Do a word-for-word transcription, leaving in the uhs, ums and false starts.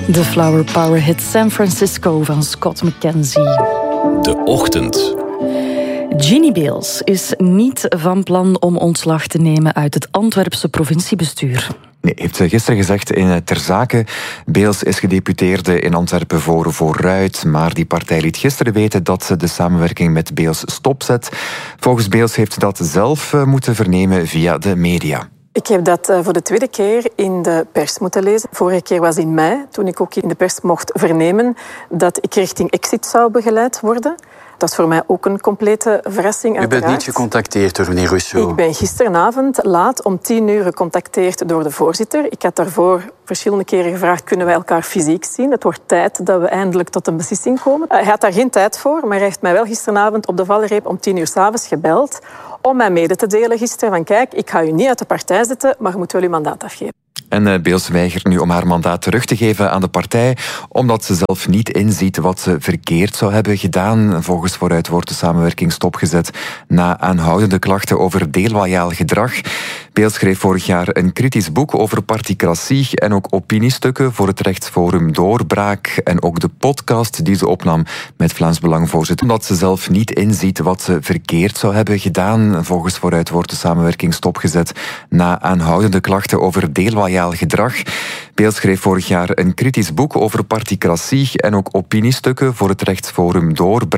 De Flower Power hit San Francisco van Scott McKenzie. De Ochtend. Ginny Beels is niet van plan om ontslag te nemen uit het Antwerpse provinciebestuur. Nee, heeft ze gisteren gezegd in Ter Zake. Beels is gedeputeerde in Antwerpen voor Vooruit, maar die partij liet gisteren weten dat ze de samenwerking met Beels stopzet. Volgens Beels heeft ze dat zelf moeten vernemen via de media. Ik heb dat voor de tweede keer in de pers moeten lezen. Vorige keer was in mei, toen ik ook in de pers mocht vernemen dat ik richting exit zou begeleid worden. Dat is voor mij ook een complete verrassing. U bent niet gecontacteerd door meneer Rousseau? Ik ben gisteravond laat om tien uur gecontacteerd door de voorzitter. Ik had daarvoor verschillende keren gevraagd, kunnen wij elkaar fysiek zien? Het wordt tijd dat we eindelijk tot een beslissing komen. Hij had daar geen tijd voor, maar hij heeft mij wel gisteravond op de valreep om tien uur 's avonds gebeld om mij mede te delen gisteren van kijk, ik ga u niet uit de partij zetten, maar je moet wel uw mandaat afgeven. En Beels weigert nu om haar mandaat terug te geven aan de partij, omdat ze zelf niet inziet wat ze verkeerd zou hebben gedaan. Volgens Vooruit wordt de samenwerking stopgezet na aanhoudende klachten over deloyaal gedrag. Beels schreef vorig jaar een kritisch boek over particratie en ook opiniestukken voor het rechtsforum Doorbraak en ook de podcast die ze opnam met Vlaams Belang-voorzitter. Omdat ze zelf niet inziet wat ze verkeerd zou hebben gedaan. Volgens Vooruit wordt de samenwerking stopgezet na aanhoudende klachten over deloyaal gedrag. Beels schreef vorig jaar een kritisch boek over particratie en ook opiniestukken voor het rechtsforum Doorbraak.